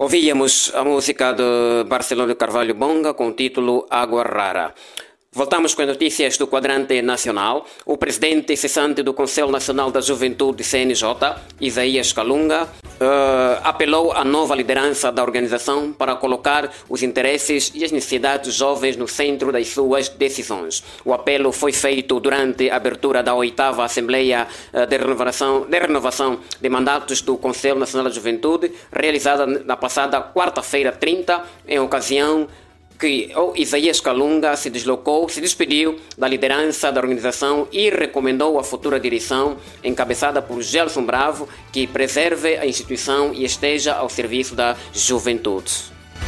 Ouvíamos a música de Barcelona Carvalho Bonga com o título Água Rara. Voltamos com as notícias do quadrante nacional. O presidente cessante do Conselho Nacional da Juventude CNJ, Isaías Kalunga, apelou à nova liderança da organização para colocar os interesses e as necessidades dos jovens no centro das suas decisões. O apelo foi feito durante a abertura da 8ª Assembleia de Renovação de Mandatos do Conselho Nacional da Juventude, realizada na passada quarta-feira 30, em ocasião que o Isaías Kalunga se despediu da liderança da organização e recomendou à futura direção, encabeçada por Gelson Bravo, que preserve a instituição e esteja ao serviço da juventude.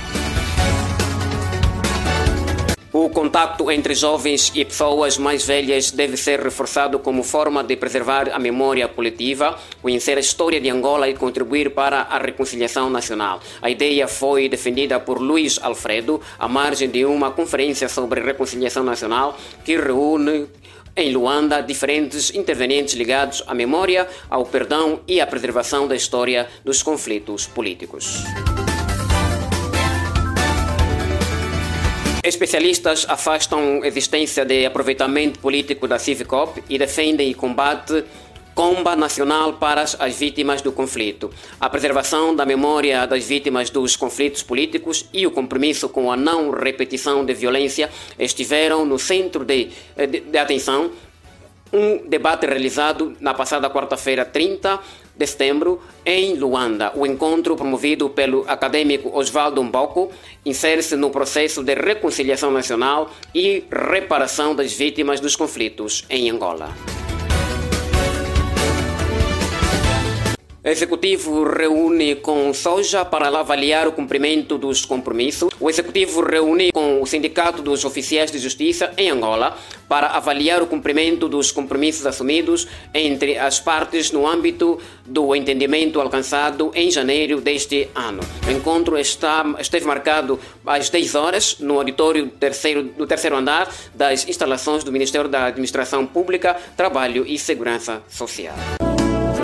O contacto entre jovens e pessoas mais velhas deve ser reforçado como forma de preservar a memória coletiva, conhecer a história de Angola e contribuir para a reconciliação nacional. A ideia foi defendida por Luís Alfredo, à margem de uma conferência sobre reconciliação nacional que reúne em Luanda diferentes intervenientes ligados à memória, ao perdão e à preservação da história dos conflitos políticos. Especialistas afastam a existência de aproveitamento político da Civicop e defendem e combatem Comba Nacional para as vítimas do conflito. A preservação da memória das vítimas dos conflitos políticos e o compromisso com a não repetição de violência estiveram no centro de atenção. Um debate realizado na passada quarta-feira, 30 de setembro, em Luanda. O encontro, promovido pelo acadêmico Osvaldo Mboko, insere-se no processo de reconciliação nacional e reparação das vítimas dos conflitos em Angola. O Executivo reúne com o Soja para avaliar o cumprimento dos compromissos. O Executivo reúne com o Sindicato dos Oficiais de Justiça em Angola para avaliar o cumprimento dos compromissos assumidos entre as partes no âmbito do entendimento alcançado em janeiro deste ano. O encontro esteve marcado às 10 horas no auditório do terceiro andar das instalações do Ministério da Administração Pública, Trabalho e Segurança Social.